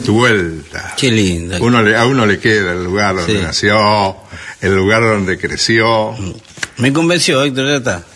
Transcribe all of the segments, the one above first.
Tu vuelta. Qué lindo. A uno le queda el lugar donde nació, el lugar donde creció. Me convenció, Héctor, ya está.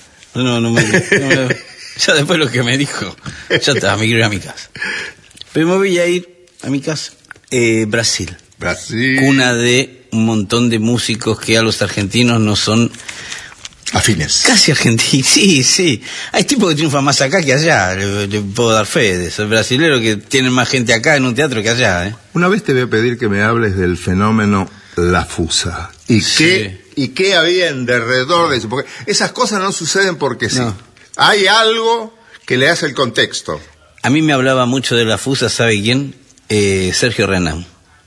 Ya después lo que me dijo, ya está, me quiero ir a mi casa. Pero me voy a ir a mi casa. Brasil. Cuna de un montón de músicos que a los argentinos no son afines. Casi argentinos, sí. Hay tipos que triunfan más acá que allá, le puedo dar fe de eso. Hay brasileros que tienen más gente acá en un teatro que allá, ¿eh? Una vez te voy a pedir que me hables del fenómeno La Fusa. ¿Y qué había en derredor de eso? Porque esas cosas no suceden porque sí. Hay algo que le hace el contexto. A mí me hablaba mucho de La Fusa, ¿sabe quién? Sergio Renán.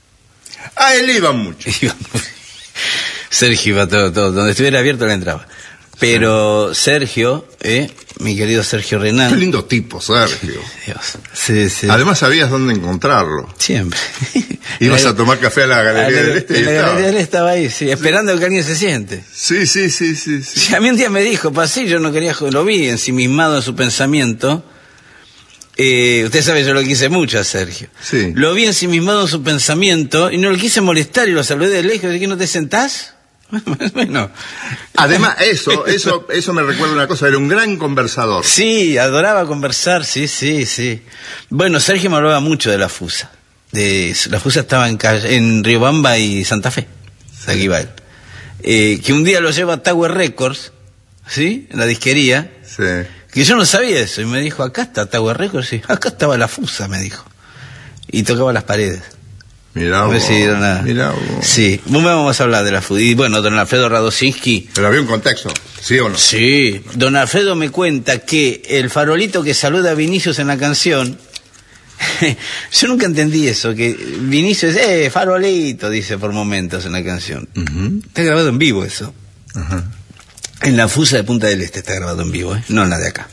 Él iba mucho. Sergio iba todo. Donde estuviera abierto le entraba. Pero Sergio, mi querido Sergio Renán. Qué lindo tipo, Sergio. Dios. Sí. Además sabías dónde encontrarlo. Siempre. Ibas a tomar café a la Galería del Este. La Galería del Este estaba ahí, sí, esperando que alguien se siente. Sí. A mí un día me dijo, pasé, yo no quería, lo vi ensimismado en su pensamiento. Usted sabe, yo lo quise mucho a Sergio. Sí. Lo vi ensimismado en su pensamiento y no lo quise molestar y lo saludé de lejos. ¿De qué no te sentás? Bueno. Además, eso me recuerda una cosa, era un gran conversador. Sí, adoraba conversar, sí. Bueno, Sergio me hablaba mucho de La Fusa. La Fusa estaba en Riobamba y Santa Fe. Aquí va él. Que un día lo lleva a Tower Records, ¿sí? En la disquería. Sí. Que yo no sabía eso. Y me dijo, acá está Tower Records. Sí, acá estaba La Fusa, me dijo. Y tocaba las paredes. Mirá vos. Sí, vamos a hablar de La Fusa. Y bueno, don Alfredo Radosinski. Pero había un contexto, ¿sí o no? Sí. Don Alfredo me cuenta que el farolito que saluda a Vinicius en la canción... Yo nunca entendí eso, que Vinicius farolito, dice por momentos en la canción. Está grabado en vivo eso. En La Fusa de Punta del Este está grabado en vivo, no en la de acá.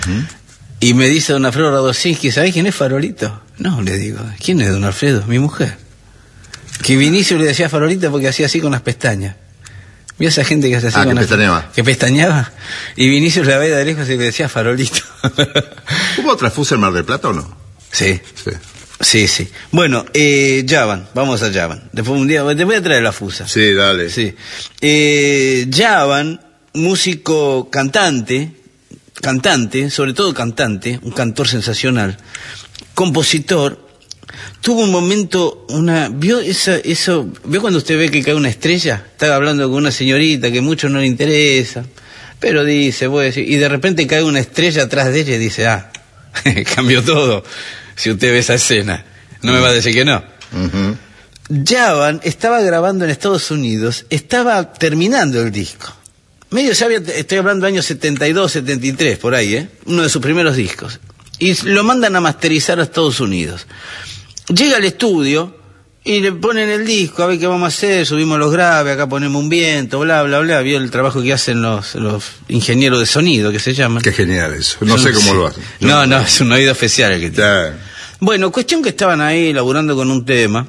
Y me dice don Alfredo Radosinski, ¿sabés quién es Farolito? No, le digo, ¿quién es don Alfredo? Mi mujer. Que Vinicius le decía Farolito porque hacía así con las pestañas. ¿Vio esa gente que hace así con las pestañas? Que pestañeaba. Y Vinicius la veía de lejos y le decía Farolito. ¿Hubo otra Fusa en Mar del Plata o no? Sí. Bueno, Javan, vamos a Javan. Después un día, te voy a traer La Fusa. Sí, dale. Sí. Javan, músico cantante, sobre todo cantante, un cantor sensacional, compositor, tuvo un momento, ¿vio cuando usted ve que cae una estrella? Estaba hablando con una señorita que mucho no le interesa, pero dice, voy a decir, y de repente cae una estrella atrás de ella y dice, cambió todo. Si usted ve esa escena, no me va a decir que no. Javan estaba grabando en Estados Unidos, estaba terminando el disco. Estoy hablando de años 72, 73, por ahí, uno de sus primeros discos. Y lo mandan a masterizar a Estados Unidos. Llega al estudio y le ponen el disco, a ver qué vamos a hacer, subimos los graves, acá ponemos un viento, bla, bla, bla. Vio el trabajo que hacen los ingenieros de sonido, que se llaman. Qué genial eso, no sé cómo lo hacen. No, es un oído especial el que tiene. Bueno, cuestión que estaban ahí laburando con un tema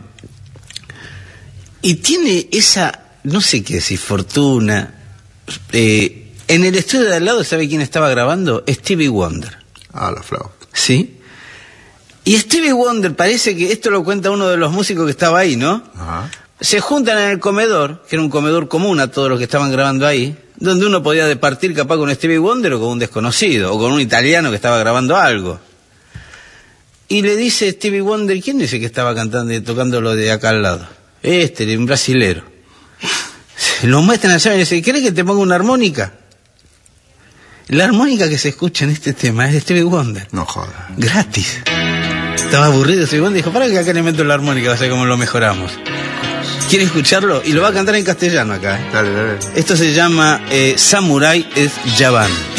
y tiene esa, no sé qué decir, fortuna. En el estudio de al lado, ¿sabe quién estaba grabando? Stevie Wonder. La flauta. Sí. Y Stevie Wonder, parece que esto lo cuenta uno de los músicos que estaba ahí, ¿no? Se juntan en el comedor, que era un comedor común a todos los que estaban grabando ahí, donde uno podía departir capaz con Stevie Wonder o con un desconocido, o con un italiano que estaba grabando algo. Y le dice Stevie Wonder, ¿quién dice que estaba cantando y tocando lo de acá al lado? Un brasilero. Lo muestran allá y dice, ¿querés que te ponga una armónica? La armónica que se escucha en este tema es de Stevie Wonder. No jodas. Gratis. Estaba aburrido Stevie Wonder y dijo, para que acá le meto la armónica, va a ser como lo mejoramos. ¿Quiere escucharlo? Y lo va a cantar en castellano acá. Dale. Esto se llama Samurai es Javan.